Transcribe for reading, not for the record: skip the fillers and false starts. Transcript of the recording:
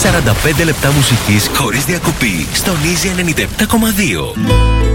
45 λεπτά μουσικής χωρίς διακοπή στον Easy 97,2.